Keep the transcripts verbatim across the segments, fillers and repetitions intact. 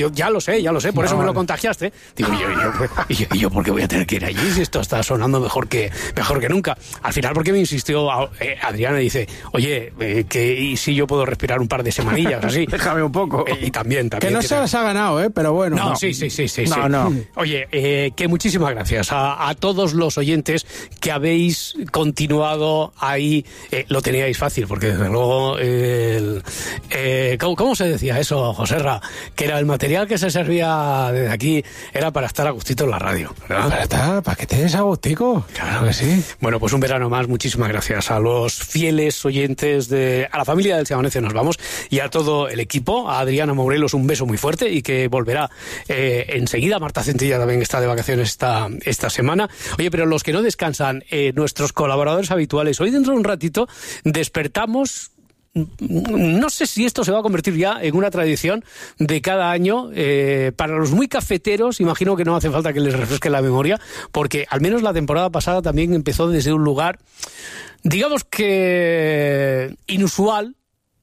yo ya lo sé, ya lo sé, por no, eso me lo contagiaste. Digo, yo, yo, y yo, y yo, ¿por qué voy a tener que ir allí si esto está sonando mejor que mejor que nunca? Al final, porque me insistió eh, Adriana, dice, oye, eh, que y si yo puedo respirar un par de semanillas, así. Déjame un poco. Eh, y también, también. Que no se las ha ganado, ¿eh? Pero bueno. No, no. sí, sí, sí, sí. No, sí. no. Oye, eh, que muchísimas gracias a, a todos los oyentes que habéis continuado ahí. Eh, lo teníais fácil, porque desde luego, eh, el, eh, ¿cómo, ¿cómo se decía eso, Joserra? Que era el material que se servía desde aquí, era para estar a gustito en la radio, ¿verdad? Para estar, para que te des a gustico. Claro que sí. Bueno, pues un verano más, muchísimas gracias a los fieles oyentes de, a la familia del Se Amanece Nos Vamos y a todo el equipo, a Adriana Morelos un beso muy fuerte y que volverá eh, enseguida. Marta Centilla también está de vacaciones esta, esta semana. Oye, pero los que no descansan, eh, nuestros colaboradores habituales, hoy dentro de un ratito despertamos. No sé si esto se va a convertir ya en una tradición de cada año. Eh, para los muy cafeteros, imagino que no hace falta que les refresque la memoria, porque al menos la temporada pasada también empezó desde un lugar, digamos que inusual,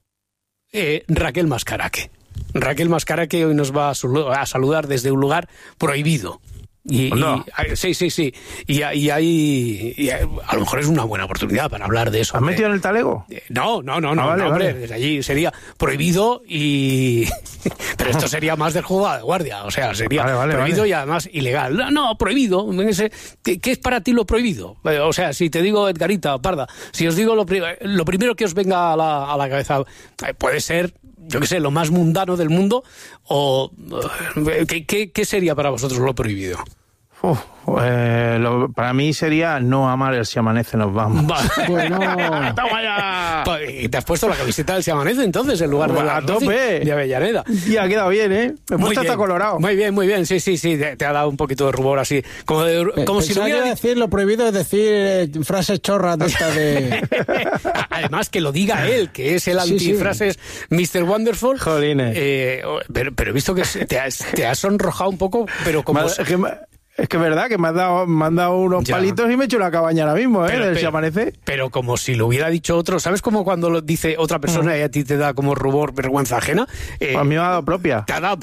eh, Raquel Mascaraque. Raquel Mascaraque hoy nos va a, a saludar desde un lugar prohibido. Y, no. y, sí, sí, sí. Y, y ahí y a, a lo mejor es una buena oportunidad para hablar de eso. ¿Has metido en el talego? No, no, no, no, ah, vale, no hombre. Vale. Desde allí sería prohibido y... Pero esto sería más del juego de guardia. O sea, sería vale, vale, prohibido vale. y además ilegal. No, no prohibido. ¿Qué, ¿Qué es para ti lo prohibido? O sea, si te digo Edgarita o Parda, si os digo lo, lo primero que os venga a la, a la cabeza, puede ser... yo qué sé, lo más mundano del mundo, o ¿qué, qué, qué sería para vosotros lo prohibido? Uf, eh, lo, para mí sería no amar el Si Amanece Nos Vamos. Bueno, ¡toma ya! ¿Y te has puesto la camiseta del Si Amanece entonces en lugar de la a tope de Avellaneda? Y ha quedado bien, ¿eh? Me he puesto hasta colorado. Muy bien, muy bien, sí, sí, sí, te, te ha dado un poquito de rubor así, como, de, como si lo hubiera... decir lo prohibido es decir eh, frases chorras de esta de... Además que lo diga él, que es el antifrases sí, sí. mister Wonderful. Jolines. Eh, pero, pero he visto que te has, te has sonrojado un poco, pero como... Mal, es que me... Es que es verdad que me has dado, me han dado unos ya. palitos y me he hecho una cabaña ahora mismo, ¿eh? Pero, del pero, Si Amanece. Pero como si lo hubiera dicho otro. ¿Sabes como cuando lo dice otra persona mm. y a ti te da como rubor, vergüenza ajena? Eh, a mí me ha dado propia. Te ha dado...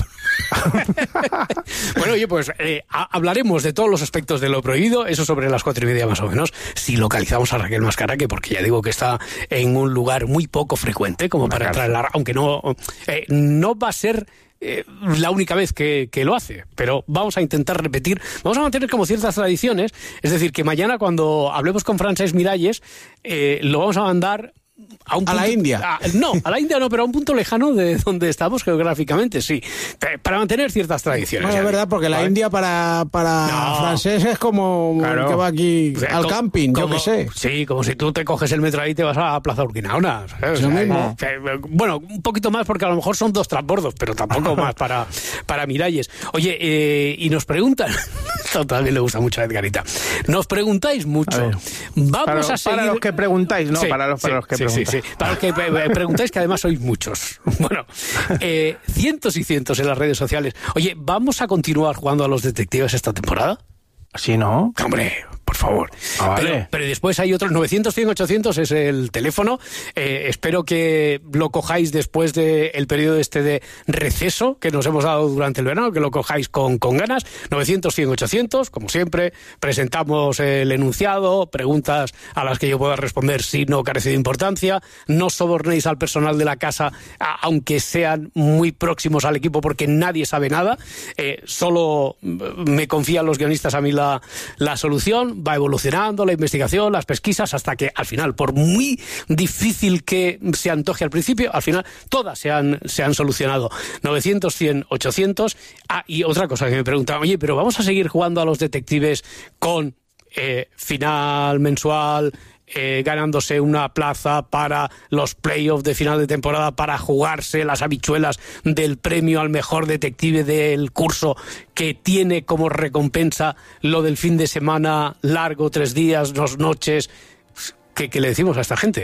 Bueno, oye, pues eh, hablaremos de todos los aspectos de lo prohibido, eso sobre las cuatro y media más o menos, si localizamos a Raquel Mascaraque, porque ya digo que está en un lugar muy poco frecuente como para entrar en la... Aunque no, eh, no va a ser... Eh, la única vez que, que lo hace, pero vamos a intentar repetir, vamos a mantener como ciertas tradiciones, es decir, que mañana cuando hablemos con Francesc Miralles eh, lo vamos a mandar a, un punto, a la India. A, no, a la India no, pero a un punto lejano de donde estamos geográficamente, sí, para mantener ciertas tradiciones. Bueno, es verdad, porque la ¿vale? India para, para no. francés es como claro. que va aquí o sea, al como, camping, como, yo qué sé. Sí, como si tú te coges el metro ahí y te vas a Plaza Urquinaona. ¿sabes? Eso mismo. O sea, bueno, un poquito más porque a lo mejor son dos transbordos, pero tampoco más para, para Miralles. Oye, eh, y nos preguntan, esto también le gusta mucho a Edgarita, nos preguntáis mucho. A Vamos para, a seguir... Para los que preguntáis, no, sí, para los, para sí, los que sí, preguntáis. Sí, sí. Para los que preguntáis, que además sois muchos. Bueno, eh, cientos y cientos en las redes sociales. Oye, ¿vamos a continuar jugando a los detectives esta temporada? Sí, ¿no? Hombre, por favor. Ah, vale. pero, pero después hay otros novecientos, cien, ochocientos es el teléfono. Eh, espero que lo cojáis después del periodo este de receso que nos hemos dado durante el verano, que lo cojáis con, con ganas. novecientos, cien, ochocientos, como siempre, presentamos el enunciado, preguntas a las que yo pueda responder si no carece de importancia. No sobornéis al personal de la casa, a, aunque sean muy próximos al equipo, porque nadie sabe nada. Eh, solo me confían los guionistas a mí la, la solución. Va evolucionando la investigación, las pesquisas, hasta que al final, por muy difícil que se antoje al principio, al final todas se han, se han solucionado. novecientos, cien, ochocientos. Ah, y otra cosa que me preguntaban, oye, pero vamos a seguir jugando a los detectives con eh, final mensual, Eh, ganándose una plaza para los playoffs de final de temporada, para jugarse las habichuelas del premio al mejor detective del curso, que tiene como recompensa lo del fin de semana largo, tres días, dos noches. ¿Qué, qué le decimos a esta gente?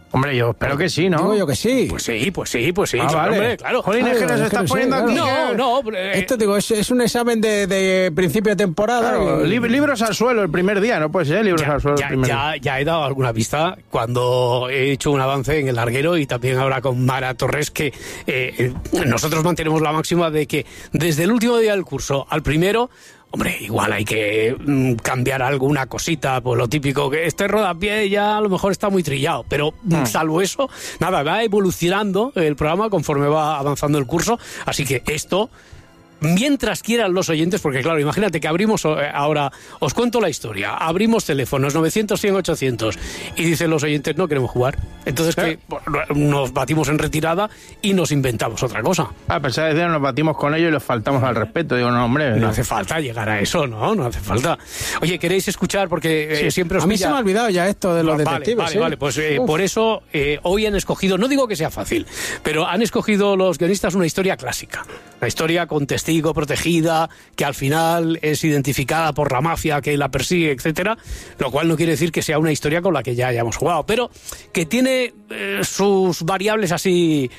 Hombre, yo espero que sí, ¿no? Digo yo que sí. Pues sí, pues sí, pues sí. Ah, claro, vale. hombre, claro. Jolín, es que nos estás poniendo aquí... No, no. Eh, Esto, digo, es, es un examen de, de principio de temporada. Claro, y... lib- libros al suelo el primer día, no puede ser libros ya, al suelo ya, el primer ya, día. ya he dado alguna pista cuando he hecho un avance en el larguero y también ahora con Mara Torres que eh, nosotros mantenemos la máxima de que desde el último día del curso al primero... Hombre, igual hay que mm, cambiar alguna cosita, pues lo típico, que este rodapié ya a lo mejor está muy trillado, pero mm. salvo eso, nada, va evolucionando el programa conforme va avanzando el curso, así que esto... Mientras quieran los oyentes, porque claro, imagínate que abrimos ahora, os cuento la historia, abrimos teléfonos novecientos, cien, ochocientos y dicen los oyentes no queremos jugar. Entonces ¿Eh? que nos batimos en retirada y nos inventamos otra cosa. Ah, pensaba decir, nos batimos con ellos y les faltamos al respeto. Digo, no, hombre. No, no hace falta llegar a eso, ¿no? No hace falta. Oye, ¿queréis escuchar? Porque sí. eh, siempre os A mí pilla... se me ha olvidado ya esto de los vale, detectives. Vale, ¿eh? vale, pues eh, por eso eh, hoy han escogido, no digo que sea fácil, pero han escogido los guionistas una historia clásica. Una historia con testigo protegida, que al final es identificada por la mafia que la persigue, etcétera, lo cual no quiere decir que sea una historia con la que ya hayamos jugado, pero que tiene eh, sus variables así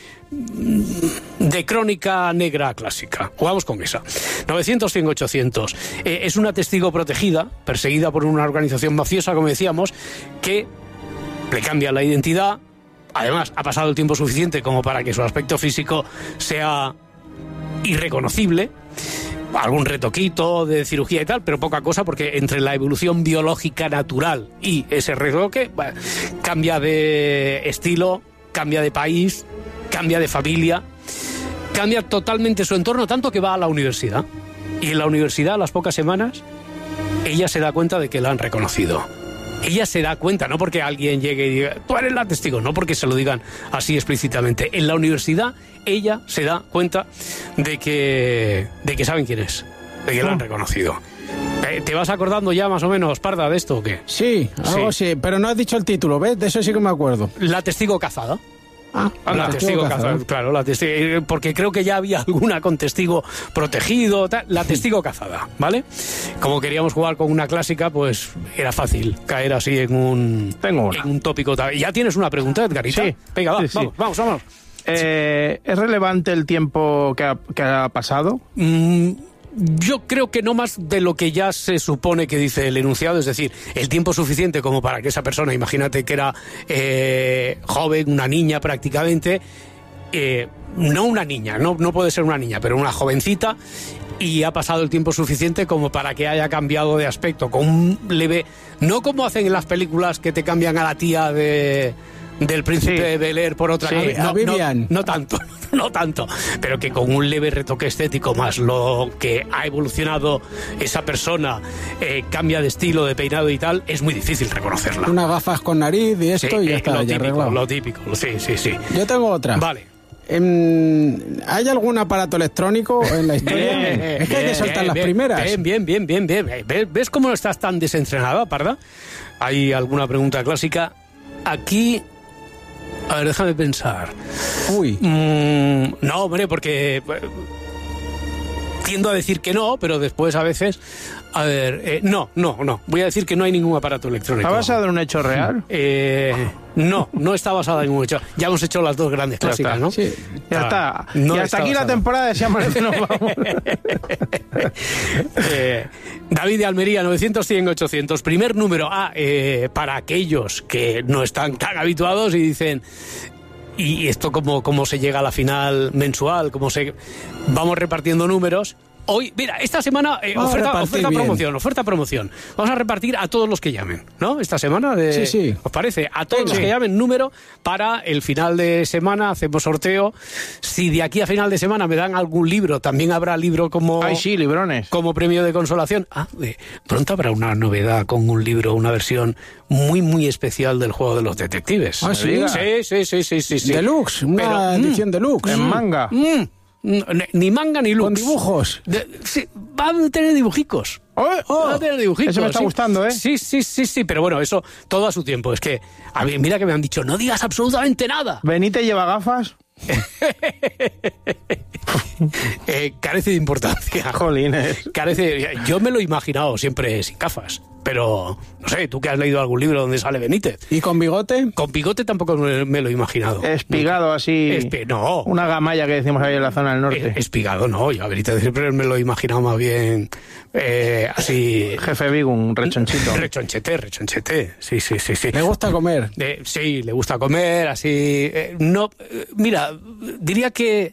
de crónica negra clásica. Jugamos con esa. novecientos, cien, ochocientos. Eh, es una testigo protegida, perseguida por una organización mafiosa, como decíamos, que le cambia la identidad. Además, ha pasado el tiempo suficiente como para que su aspecto físico sea irreconocible, algún retoquito de cirugía y tal, pero poca cosa, porque entre la evolución biológica natural y ese retoque, bueno, cambia de estilo, cambia de país, cambia de familia, cambia totalmente su entorno, tanto que va a la universidad. Y en la universidad, a las pocas semanas, ella se da cuenta de que la han reconocido. Ella se da cuenta, no porque alguien llegue y diga, tú eres la testigo, no porque se lo digan así explícitamente. En la universidad, ella se da cuenta de que, de que saben quién es, de que la han reconocido. ¿Te vas acordando ya más o menos, Parda, de esto o qué? Sí, algo sí, sí, pero no has dicho el título, ¿ves? De eso sí que me acuerdo. La testigo cazada. Ah, la, la testigo, testigo cazada, claro, la testigo, porque creo que ya había alguna con testigo protegido, tal, la testigo cazada, ¿vale? Como queríamos jugar con una clásica, pues era fácil caer así en un, Tengo en un tópico. ¿Ya tienes una pregunta, Edgarita? Sí. Venga, va, sí, sí. vamos, vamos, vamos. Eh, ¿Es relevante el tiempo que ha, que ha pasado? Mm, Yo creo que no más de lo que ya se supone que dice el enunciado, es decir, el tiempo suficiente como para que esa persona, imagínate que era eh, joven, una niña prácticamente, eh, no una niña, no, no puede ser una niña, pero una jovencita, y ha pasado el tiempo suficiente como para que haya cambiado de aspecto, con un leve, no como hacen en las películas que te cambian a la tía de... del príncipe sí. de Bel-Air por otra sí, no, no, no tanto, no tanto, pero que con un leve retoque estético más lo que ha evolucionado esa persona, eh, cambia de estilo, de peinado y tal, es muy difícil reconocerla. Unas gafas con nariz y esto sí, y ya eh, está, lo ya típico, arreglado. Lo típico, sí, sí, sí. Yo tengo otra. Vale. ¿Hay algún aparato electrónico en la historia? Bien, es que bien, hay que soltar bien, las bien, primeras. Bien, bien, bien, bien, bien. ¿Ves, ¿Ves cómo no estás tan desentrenada, Parda? ¿Hay alguna pregunta clásica? Aquí... A ver, déjame pensar. Uy. Mm, no, hombre, porque tiendo a decir que no, pero después a veces... A ver, eh, no, no, no. Voy a decir que no hay ningún aparato electrónico. ¿Está basado en un hecho real? Eh, no, no está basada en un hecho. Ya hemos hecho las dos grandes clásicas, ¿no? Sí. Ya ah, está. No y hasta aquí basada. La temporada de Si Amanece Nos Vamos. eh, David de Almería, novecientos, cien, ochocientos. Primer número. Ah, eh, para aquellos que no están tan habituados y dicen... ¿Y esto cómo, cómo se llega a la final mensual? ¿Cómo se... Vamos repartiendo números... Hoy, mira, esta semana, eh, oferta, oferta promoción, oferta promoción. Vamos a repartir a todos los que llamen, ¿no? Esta semana de... Sí, sí. ¿Os parece? A todos sí. los que llamen número para el final de semana, hacemos sorteo. Si de aquí a final de semana me dan algún libro, también habrá libro como... Ay, sí, librones. Como premio de consolación. Ah, eh, pronto habrá una novedad con un libro, una versión muy, muy especial del juego de los detectives. Ah, sí. Sí, sí, sí, sí, sí, sí. Deluxe, una Pero, edición mm, deluxe. En manga. Mm, Ni manga ni lux. Con dibujos. De, sí, van a tener dibujicos. Oh, oh, van a tener dibujicos. Eso me está sí. gustando, ¿eh? Sí, sí, sí, sí, pero bueno, eso todo a su tiempo. Es que, a mí, mira que me han dicho, no digas absolutamente nada. ¿Benítez lleva gafas? eh, carece de importancia. Jolines. Carece, yo me lo he imaginado siempre sin gafas. Pero, no sé, tú que has leído algún libro donde sale Benítez. ¿Y con bigote? Con bigote tampoco me, me lo he imaginado. Espigado así. Espi no. Una gamalla que decimos ahí en la zona del norte. Espigado, no. Yo a Benítez siempre me lo he imaginado más bien eh, así. Jefe Vigum, rechonchito. Rechonchete, rechonchete. Sí, sí, sí, sí. ¿Le gusta comer? Eh, sí, le gusta comer, así. Eh, no, eh, mira, diría que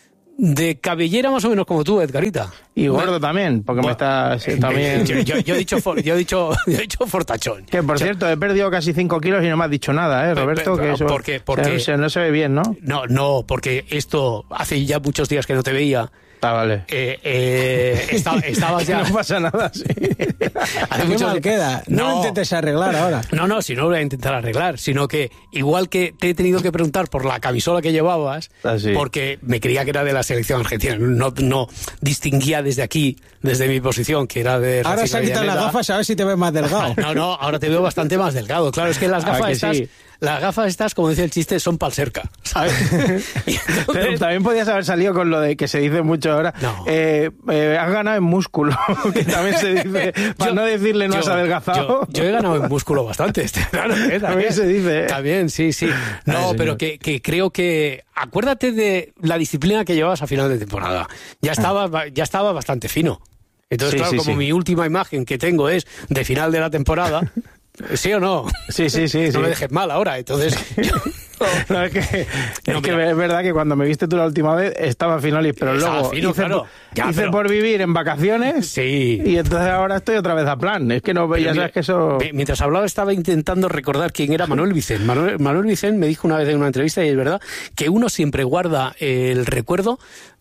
de cabellera más o menos como tú, Edgarita. Y gordo me... también, porque bueno, me está sí, también... Yo, yo, yo, he dicho for, yo, he dicho, yo he dicho fortachón. Que, por yo... cierto, he perdido casi cinco kilos y no me has dicho nada, ¿eh, Roberto? Que eso, ¿Por qué? Porque... se, no se ve bien, ¿no? No, no, porque esto hace ya muchos días que no te veía. Ah, vale. Eh, eh, está, estabas ya... No pasa nada, sí. Hace mucho mal queda. No, no intentes arreglar ahora. No, no, si no lo voy a intentar arreglar, sino que igual que te he tenido que preguntar por la camisola que llevabas, ah, sí. porque me creía que era de la selección argentina, no, no distinguía desde aquí, desde mi posición, que era de... Ahora se han quitado las gafas, a ver si te ves más delgado. No, no, ahora te veo bastante más delgado. Claro, es que las gafas ah, que estas... Sí. Las gafas estas, como dice el chiste, son pal cerca, ¿sabes? Entonces... Pero también podías haber salido con lo de que se dice mucho ahora. No. Eh, eh, has ganado en músculo, que también se dice, para yo, no decirle no yo, has adelgazado. Yo, yo he ganado en músculo bastante, claro, ¿eh? También se dice. ¿eh? También, sí, sí. No, Ay, pero que, que creo que... Acuérdate de la disciplina que llevabas a final de temporada. Ya estaba, ah. ya estaba bastante fino. Entonces, sí, claro, sí, como sí. mi última imagen que tengo es de final de la temporada... ¿Sí o no? Sí, sí, sí. No sí. me dejes mal ahora, entonces... No, es que, es, no, que es verdad que cuando me viste tú la última vez estaba finolis, pero luego fino, hice, claro. por, ya, hice pero... por vivir en vacaciones sí. y entonces ahora estoy otra vez a plan. Es que no veías, sabes que eso... Mientras hablaba estaba intentando recordar quién era Manuel Vicent. Manuel, Manuel Vicent me dijo una vez en una entrevista, y es verdad, que uno siempre guarda el recuerdo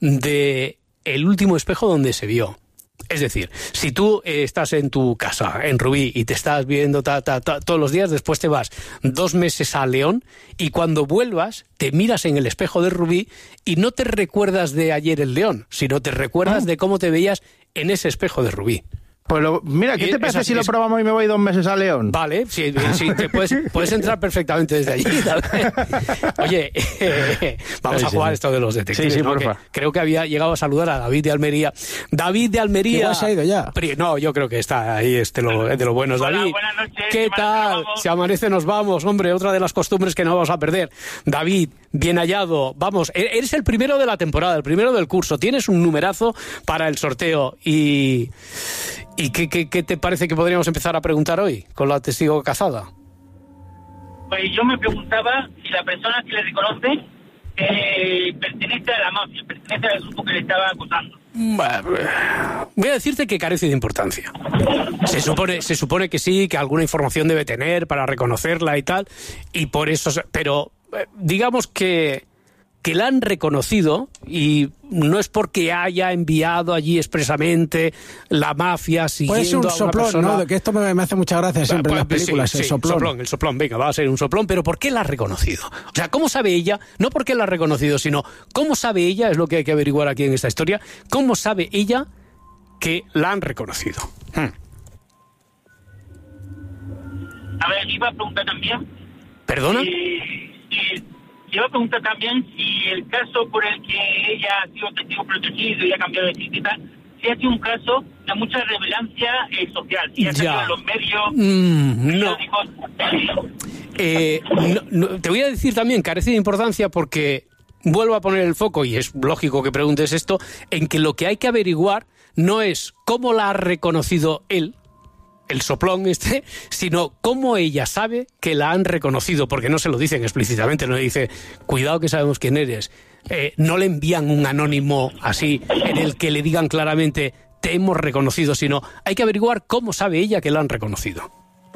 de el último espejo donde se vio. Es decir, si tú eh, estás en tu casa, en Rubí, y te estás viendo ta, ta, ta, todos los días, después te vas dos meses a León y cuando vuelvas te miras en el espejo de Rubí y no te recuerdas de ayer en León, sino te recuerdas ¿Ah? de cómo te veías en ese espejo de Rubí. Pues lo, mira, ¿qué te parece es, si es, lo probamos y me voy dos meses a León? Vale, sí, sí te puedes, puedes entrar perfectamente desde allí. Oye, eh, vamos sí, a jugar sí. esto de los detectives. Sí, sí, ¿no? porfa. Que creo que había llegado a saludar a David de Almería. David de Almería. Igual se ha ido ya. No, yo creo que está ahí, este lo, de lo bueno. Hola, David, buenas noches, ¿qué tal? Si amanece nos vamos, hombre, otra de las costumbres que no vamos a perder. David, bien hallado. Vamos, eres el primero de la temporada, el primero del curso. Tienes un numerazo para el sorteo y... ¿Y qué, qué, qué te parece que podríamos empezar a preguntar hoy con la testigo cazada? Pues yo me preguntaba si la persona que le reconoce eh, pertenece a la mafia, pertenece al grupo que le estaba acusando. Voy a decirte que carece de importancia. Se supone, se supone que sí, que alguna información debe tener para reconocerla y tal, y por eso... Pero digamos que... que la han reconocido y no es porque haya enviado allí expresamente la mafia siguiendo Puede ser un a una soplón, persona... ¿no? De que esto me, me hace mucha gracia siempre pues, en las películas, sí, el sí, soplón. soplón. El soplón, venga, va a ser un soplón, pero ¿por qué la ha reconocido? O sea, ¿cómo sabe ella? No por qué la ha reconocido, sino ¿cómo sabe ella? Es lo que hay que averiguar aquí en esta historia. ¿Cómo sabe ella que la han reconocido? Hmm. A ver, iba a preguntar también... ¿Perdona? Eh, eh, iba a preguntar también si el caso por el que ella ha sido testigo protegido y ha cambiado de sitio y tal, si ha sido un caso de mucha relevancia eh, social, si ha salido en los medios, mm, no. Eh, no, no. Te voy a decir también, carece de importancia porque vuelvo a poner el foco, y es lógico que preguntes esto, en que lo que hay que averiguar no es cómo la ha reconocido él, el soplón este, sino cómo ella sabe que la han reconocido, porque no se lo dicen explícitamente, no le dice, cuidado que sabemos quién eres, eh, no le envían un anónimo así, en el que le digan claramente, te hemos reconocido, sino hay que averiguar cómo sabe ella que la han reconocido.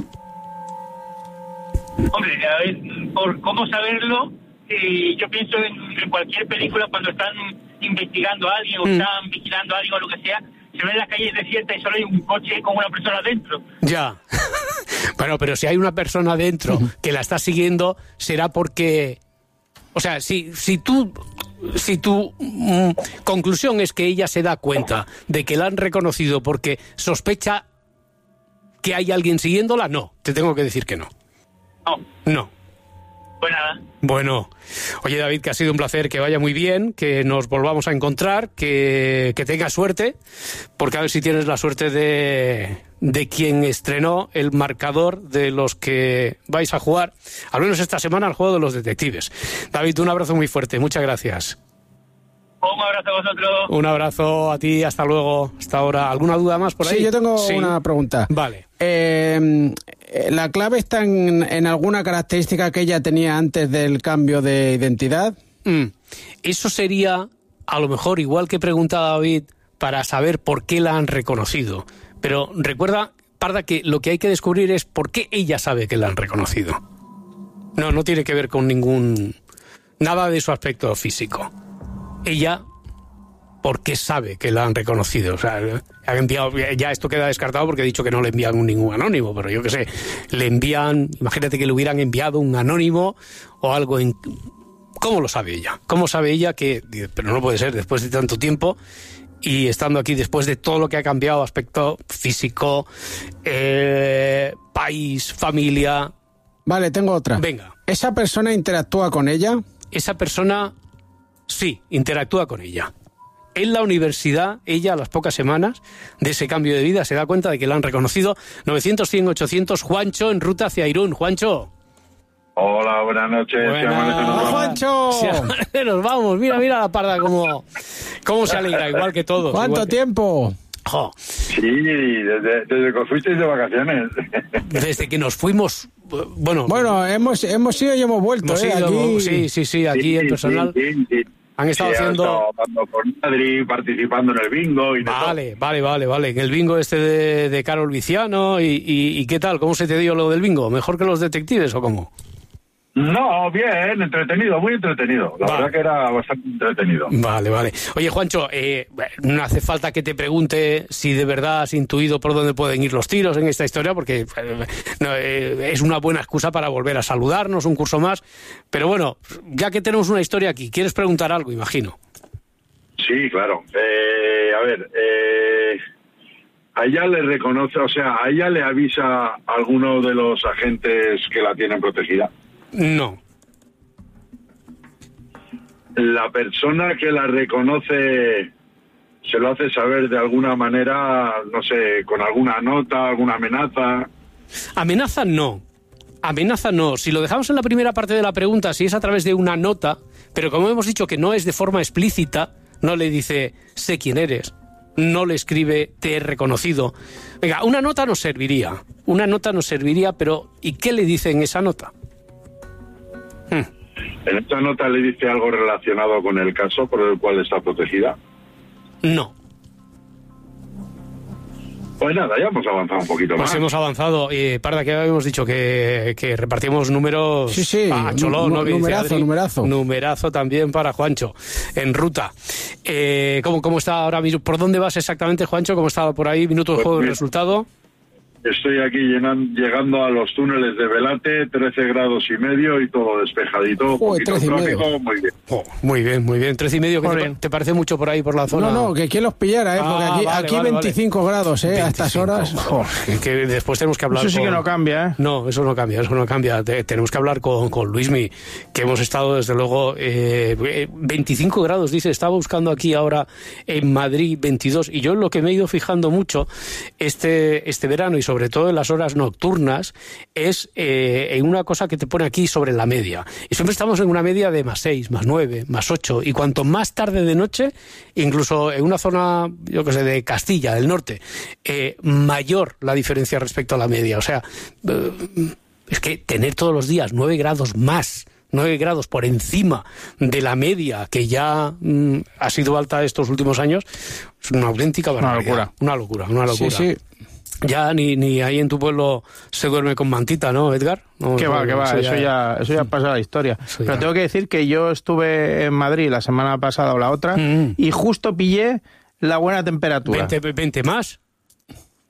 Hombre, a ver, por cómo saberlo, eh, yo pienso en, en cualquier película cuando están investigando a alguien o mm. están vigilando a alguien o lo que sea, se ve las calles desiertas y solo hay un coche con una persona dentro. Ya. Bueno, pero si hay una persona dentro que la está siguiendo, será porque... O sea, si, si tú... Si tu mm, conclusión es que ella se da cuenta de que la han reconocido porque sospecha que hay alguien siguiéndola, no. Te tengo que decir que no. No. No. Pues nada. Bueno, oye David, que ha sido un placer, que vaya muy bien, que nos volvamos a encontrar, que, que tengas suerte, porque a ver si tienes la suerte de, de quien estrenó el marcador de los que vais a jugar, al menos esta semana, al juego de los detectives. David, un abrazo muy fuerte, muchas gracias. Un abrazo a vosotros. Un abrazo a ti, hasta luego, hasta ahora. ¿Alguna duda más por ahí? Sí, yo tengo sí. una pregunta. Vale. Eh, ¿La clave está en, en alguna característica que ella tenía antes del cambio de identidad? Mm. Eso sería, a lo mejor, igual que preguntaba David, para saber por qué la han reconocido. Pero recuerda, Parda, que lo que hay que descubrir es por qué ella sabe que la han reconocido. No, no tiene que ver con ningún... nada de su aspecto físico. Ella, porque sabe que la han reconocido. O sea, han enviado, ya esto queda descartado porque he dicho que no le envían ningún anónimo, pero yo qué sé, le envían, imagínate que le hubieran enviado un anónimo o algo en... ¿Cómo lo sabe ella? ¿Cómo sabe ella que... Pero no puede ser, después de tanto tiempo y estando aquí, después de todo lo que ha cambiado, aspecto físico, eh, país, familia... Vale, tengo otra. Venga. ¿Esa persona interactúa con ella? Esa persona... Sí, interactúa con ella. En la universidad, ella a las pocas semanas de ese cambio de vida se da cuenta de que la han reconocido. novecientos, cien, ochocientos, Juancho en ruta hacia Irún. Juancho. Hola, buenas noches. Buenas. ¡Oh, Juancho! Si nos vamos, mira, mira la Parda cómo, cómo se alegra, igual que todos. ¿Cuánto que... tiempo? Oh. Sí, desde, desde que fuisteis de vacaciones. Desde que nos fuimos... Bueno, bueno hemos, hemos ido y hemos vuelto. Hemos ¿eh? ido, Aquí... Sí, sí, sí, aquí sí, el personal... Sí, sí, sí. Han estado sí, haciendo... Han estado por Madrid, participando en el bingo y Vale, vale, vale, vale. En el bingo este de, de Carol Viciano. Y, y, ¿Y qué tal? ¿Cómo se te dio lo del bingo? ¿Mejor que los detectives o cómo? No, bien, entretenido, muy entretenido. La vale. verdad que era bastante entretenido. Vale, vale. Oye, Juancho, eh, no hace falta que te pregunte si de verdad has intuido por dónde pueden ir los tiros en esta historia, porque eh, no, eh, es una buena excusa para volver a saludarnos, un curso más. Pero bueno, ya que tenemos una historia aquí, ¿quieres preguntar algo, imagino? Sí, claro. Eh, a ver, eh, a ella le reconoce, o sea, a ella le avisa a alguno de los agentes que la tienen protegida. No. La persona que la reconoce se lo hace saber de alguna manera, no sé, con alguna nota, alguna amenaza. Amenaza no. Amenaza no. Si lo dejamos en la primera parte de la pregunta, si es a través de una nota, pero como hemos dicho que no es de forma explícita, no le dice sé quién eres, no le escribe te he reconocido. Venga, una nota nos serviría. Una nota nos serviría, pero ¿y qué le dice en esa nota? Hmm. ¿En esta nota le dice algo relacionado con el caso por el cual está protegida? No. Pues nada, ya hemos avanzado un poquito pues más. Pues hemos avanzado. Eh, Parda, que habíamos dicho que, que repartimos números sí, sí, a Cholón, ¿no? Numerazo, Adri, numerazo. Numerazo también para Juancho, en ruta. Eh, ¿cómo, ¿Cómo está ahora mismo? ¿Por dónde vas exactamente, Juancho? ¿Cómo está por ahí? Minuto de pues juego y bien. resultado. Estoy aquí llenan, llegando a los túneles de Velate, trece grados y medio y todo despejadito, oh, poquito tráfico, muy bien. Oh, muy bien, muy bien. trece y medio, ¿qué te, te parece mucho por ahí, por la zona? No, no, que quien los pillara, ¿eh? Porque ah, aquí, vale, aquí vale, veinticinco vale. grados, ¿eh? veinticinco. A estas horas. Oh, que después tenemos que hablar Eso sí con... que no cambia, ¿eh? No, eso no cambia, eso no cambia. Te, tenemos que hablar con, con Luismi, que hemos estado, desde luego, eh, veinticinco grados, dice, estaba buscando aquí ahora en Madrid veintidós, y yo lo que me he ido fijando mucho este, este verano, y sobre todo en las horas nocturnas, es eh, en una cosa que te pone aquí sobre la media. Y siempre estamos en una media de más seis, más nueve, más ocho, y cuanto más tarde de noche, incluso en una zona, yo que sé, de Castilla, del norte, eh, mayor la diferencia respecto a la media. O sea, eh, es que tener todos los días nueve grados más, nueve grados por encima de la media que ya mm, ha sido alta estos últimos años, es una auténtica barbaridad. Una locura. Una locura, una locura. Sí, sí. Ya ni, ni ahí en tu pueblo se duerme con mantita, ¿no, Edgar? No, que va, que va, eso, eso ya, ya, eso ya pasa la historia. Eso Pero ya. tengo que decir que yo estuve en Madrid la semana pasada o la otra Mm. y justo pillé la buena temperatura. veinte, veinte más.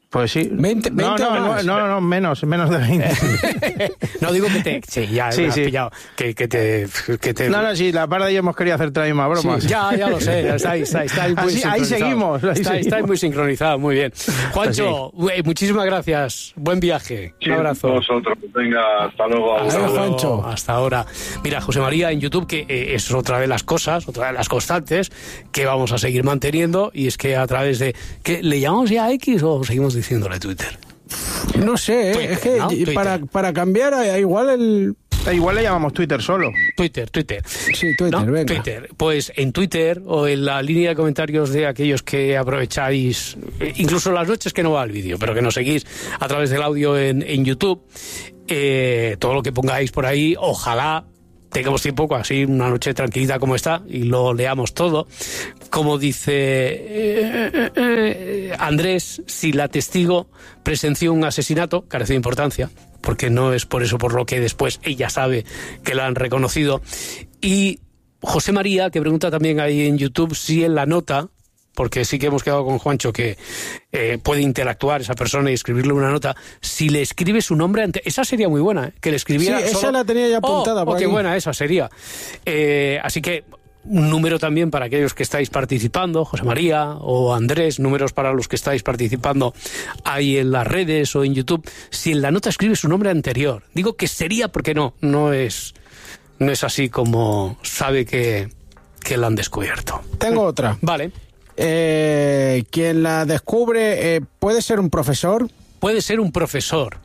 Pues sí. veinte, no, veinte no, más. no, no, no, menos, menos de veinte. No digo que te... Sí, ya Sí, me has sí. pillado. Que, que te... Que te No, no, sí, la parda y yo hemos querido hacerte la misma broma. Sí, ya, ya lo sé, estáis, estáis, estáis muy Así, ahí sincronizados. seguimos, ahí Estáis, seguimos. estáis muy sincronizados, muy bien. Juancho, eh, muchísimas gracias, buen viaje, Sí, un abrazo. vosotros. Venga, hasta luego. Hasta Adiós, luego, Juancho. hasta ahora. Mira, José María en YouTube, que eh, es otra de las cosas, otra de las constantes que vamos a seguir manteniendo, y es que a través de... ¿qué, ¿Le llamamos ya X o seguimos diciéndole Twitter? No sé, ¿eh? Twitter, es que ¿no? Twitter. para, para cambiar eh, igual el... Da igual le llamamos Twitter solo. Twitter, Twitter. Sí, Twitter, ¿No? venga. Twitter. Pues en Twitter o en la línea de comentarios de aquellos que aprovecháis, eh, incluso las noches que no va el vídeo, pero que nos seguís a través del audio en, en YouTube, eh, todo lo que pongáis por ahí, ojalá tengamos tiempo, así una noche tranquilita como esta, y lo leamos todo. Como dice eh, eh, eh, Andrés, si la testigo presenció un asesinato, carece de importancia, porque no es por eso por lo que después ella sabe que la han reconocido. Y José María, que pregunta también ahí en YouTube si en la nota, porque sí que hemos quedado con Juancho que eh, puede interactuar esa persona y escribirle una nota, si le escribe su nombre ante... Esa sería muy buena, ¿eh? Que le escribiera... Sí, esa solo... la tenía ya apuntada Oh, por oh, qué ahí. buena esa sería. Eh, así que un número también para aquellos que estáis participando, José María o Andrés, números para los que estáis participando ahí en las redes o en YouTube, si en la nota escribe su nombre anterior. Digo que sería porque no, no es, no es así como sabe que, que la han descubierto. Tengo otra. Vale. Eh, quien la descubre eh, puede ser un profesor. Puede ser un profesor.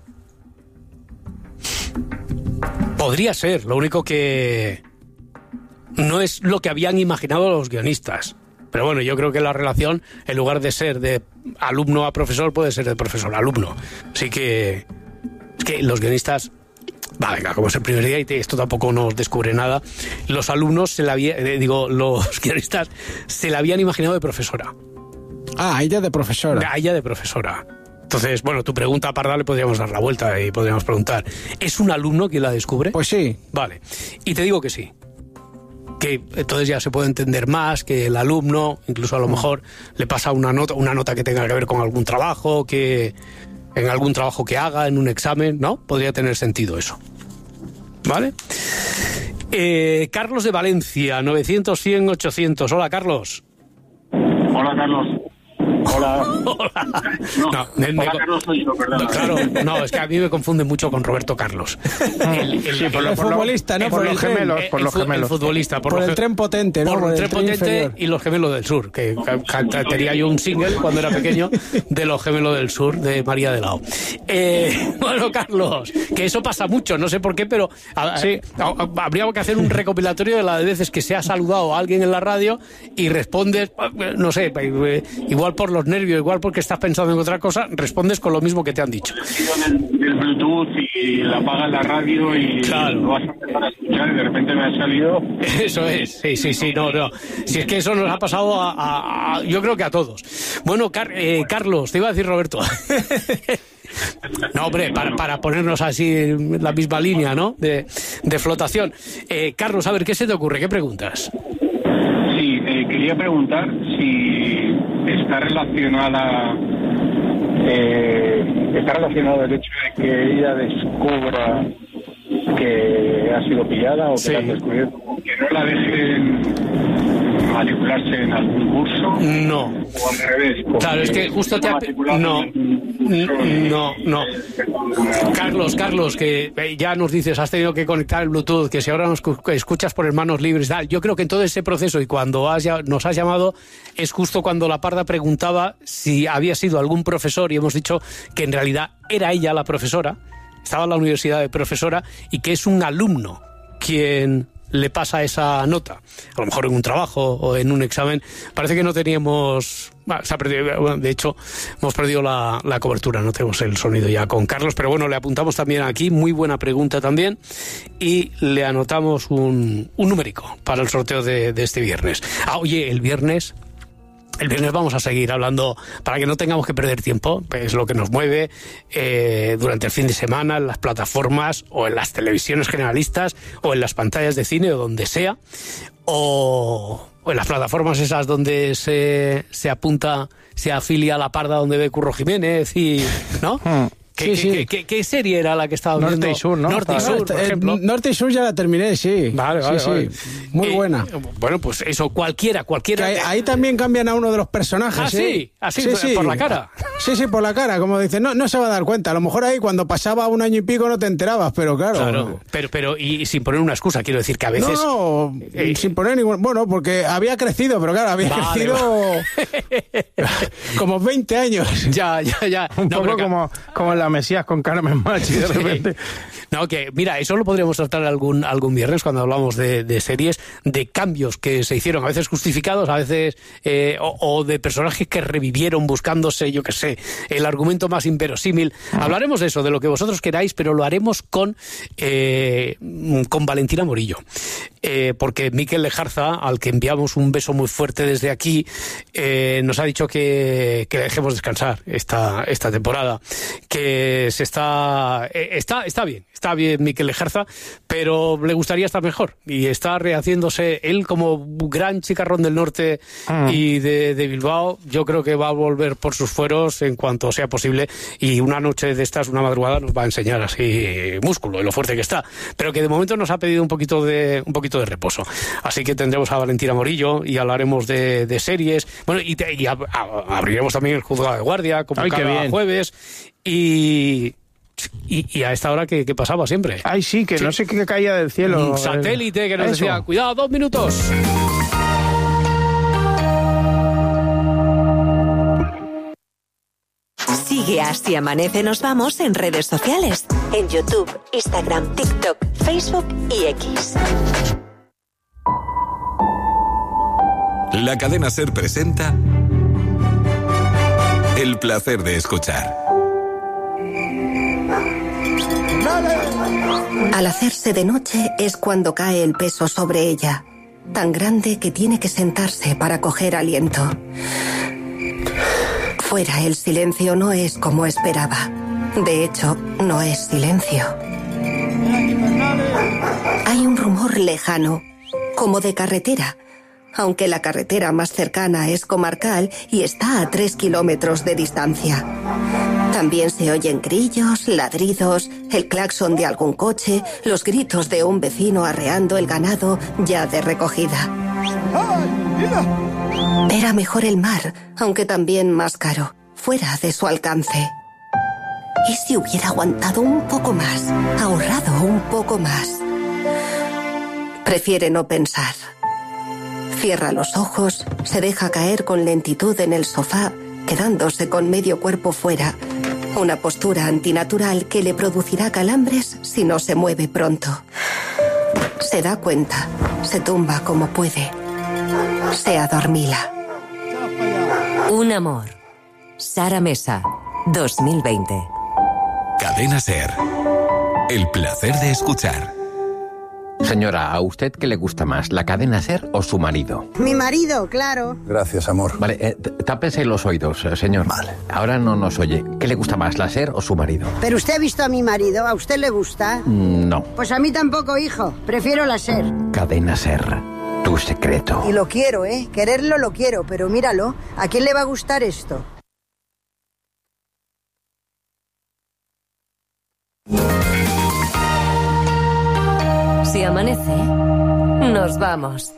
Podría ser, lo único que no es lo que habían imaginado los guionistas. Pero bueno, yo creo que la relación, en lugar de ser de alumno a profesor, puede ser de profesor a alumno. Así que, es que los guionistas... Va, venga, como es el primer día y te, esto tampoco nos descubre nada. Los alumnos, se la había, eh, digo, los guionistas se la habían imaginado de profesora. Ah, ella de profesora. A ella de profesora. Entonces, bueno, tu pregunta a Parda le podríamos dar la vuelta y podríamos preguntar, ¿es un alumno quien la descubre? Pues sí. Vale. Y te digo que sí. Que entonces ya se puede entender más que el alumno, incluso a lo mejor le pasa una nota, una nota que tenga que ver con algún trabajo, que en algún trabajo que haga, en un examen, ¿no? Podría tener sentido eso. ¿Vale? Eh, Carlos de Valencia, novecientos, cien, ochocientos. Hola, Carlos. Hola, Carlos. Hola. Hola. No, No, me- me- hola, Carlos soy yo, perdón. No, claro, no, es que a mí me confunde mucho con Roberto Carlos. El, el- Sí, por el- lo- El futbolista, ¿no? el- por el los tren, gemelos, el- por el los fu- el gemelos. futbolista, por, Por los el ge- tren potente, ¿no? Por, Por el el tren tren potente inferior. y los gemelos del sur, que ca- ca- tenía yo un single cuando era pequeño de los gemelos del sur de María de Lao. Eh, bueno, Carlos, que eso pasa mucho, no sé por qué, pero a- Sí. a- a- habría que hacer un recopilatorio de las veces que se ha saludado a alguien en la radio y respondes, no sé, eh, igual por los nervios, igual porque estás pensando en otra cosa, respondes con lo mismo que te han dicho. Del, del Bluetooth y la apagas la radio y Claro. lo vas a empezar a escuchar y de repente me ha salido. Eso es, sí, sí, sí, no, no. Si es que eso nos ha pasado a, a- a- yo creo que a todos. Bueno, Car- eh, Carlos, te iba a decir Roberto. No, hombre, para, para ponernos así en la misma línea, ¿no? De, de flotación. Eh, Carlos, a ver, ¿qué se te ocurre? ¿Qué preguntas? Sí, eh, quería preguntar si está relacionada, eh, está relacionado el hecho de que ella descubra que ha sido pillada o que Sí. la han descubierto, que no la dejen matricularse en algún curso, No. o al revés. porque Claro, es que justo te ha... matriculada No, en un curso y- no, no. Carlos, Carlos, que eh, ya nos dices, has tenido que conectar el Bluetooth, que si ahora nos cu- escuchas por hermanos libres, tal. Yo creo que en todo ese proceso y cuando has, ya- nos has llamado es justo cuando la Parda preguntaba si había sido algún profesor y hemos dicho que en realidad era ella la profesora, estaba en la universidad de profesora y que es un alumno quien le pasa esa nota, a lo mejor en un trabajo o en un examen. Parece que no teníamos... Bueno, se ha perdido, bueno, de hecho, hemos perdido la, la cobertura, no tenemos el sonido ya con Carlos, pero bueno, le apuntamos también aquí, muy buena pregunta también, y le anotamos un, un numérico para el sorteo de, de este viernes. Ah, oye, el viernes... El viernes vamos a seguir hablando, para que no tengamos que perder tiempo, es lo que nos mueve eh, durante el fin de semana en las plataformas o en las televisiones generalistas o en las pantallas de cine o donde sea, o o en las plataformas esas donde se, se apunta, se afilia a la parda donde ve Curro Jiménez y, ¿no? ¿Qué, sí, qué, sí. ¿qué, qué serie era la que estaba Norte viendo? y Sur, ¿no? Norte y Estaba- Sur, por Eh, ejemplo. Norte y Sur ya la terminé, sí. Vale, vale, sí, vale. sí. Muy Eh, buena. Bueno, pues eso, cualquiera, Que cualquiera. ahí, ahí también cambian a uno de los personajes. Ah, ¿eh? sí, así, por la cara. Sí, sí, por la cara. Como dicen, no, no se va a dar cuenta. A lo mejor ahí cuando pasaba un año y pico no te enterabas, pero claro. Claro, pero, pero y, y sin poner una excusa, quiero decir que a veces... No, Eh, sin poner ningún... Bueno, porque había crecido, pero claro, había Vale, crecido como veinte años. Ya, ya, ya. Un No, poco pero que- como, como en la Mesías con Carmen Machi, de Sí. repente. No, que mira, eso lo podríamos tratar algún algún viernes cuando hablamos de, de series, de cambios que se hicieron, a veces justificados, a veces eh, o, o de personajes que revivieron buscándose, yo qué sé, el argumento más inverosímil. Hablaremos de eso, de lo que vosotros queráis, pero lo haremos con eh, con Valentina Morillo, eh, porque Miquel Lejarza, al que enviamos un beso muy fuerte desde aquí, eh, nos ha dicho que, que le dejemos descansar esta esta temporada, que se está eh, está está bien. Está bien Miquel Lejarza, pero le gustaría estar mejor. Y está rehaciéndose él como gran chicarrón del norte Mm. y de, de Bilbao. Yo creo que va a volver por sus fueros en cuanto sea posible. Y una noche de estas, una madrugada, nos va a enseñar así músculo y lo fuerte que está. Pero que de momento nos ha pedido un poquito de un poquito de reposo. Así que tendremos a Valentina Morillo y hablaremos de, de series. Bueno, y, te- y ab- ab- abriremos también el Juzgado de Guardia, como Ay, qué cada bien. jueves. Y... Y, y a esta hora que, que pasaba siempre. Ay, sí, que Sí. no sé qué caía del cielo. Un satélite que nos Eso. decía, cuidado, dos minutos. Sigue a Así Amanece Nos Vamos en redes sociales. En YouTube, Instagram, TikTok, Facebook y X. La cadena SER presenta El placer de escuchar. Al hacerse de noche es cuando cae el peso sobre ella, tan grande que tiene que sentarse para coger aliento. Fuera el silencio no es como esperaba. De hecho, no es silencio. Hay un rumor lejano, como de carretera, aunque la carretera más cercana es comarcal y está a tres kilómetros de distancia. También se oyen grillos, ladridos, el claxon de algún coche, los gritos de un vecino arreando el ganado ya de recogida. Era mejor el mar, aunque también más caro, fuera de su alcance. ¿Y si hubiera aguantado un poco más, ahorrado un poco más? Prefiere no pensar. Cierra los ojos, se deja caer con lentitud en el sofá, quedándose con medio cuerpo fuera. Una postura antinatural que le producirá calambres si no se mueve pronto. Se da cuenta, se tumba como puede. Se adormila. Un amor. Sara Mesa, dos mil veinte. Cadena SER. El placer de escuchar. Señora, ¿a usted qué le gusta más, la cadena SER o su marido? Mi marido, claro. Gracias, amor. Vale, eh, t- tápese los oídos, eh, señor. Vale. Ahora no nos oye. ¿Qué le gusta más, la SER o su marido? Pero usted ha visto a mi marido, ¿a usted le gusta? Mm, No. Pues a mí tampoco, hijo. Prefiero la SER. Cadena SER. Tu secreto. Y lo quiero, ¿eh? Quererlo lo quiero, pero míralo. ¿A quién le va a gustar esto? Si amanece, nos vamos.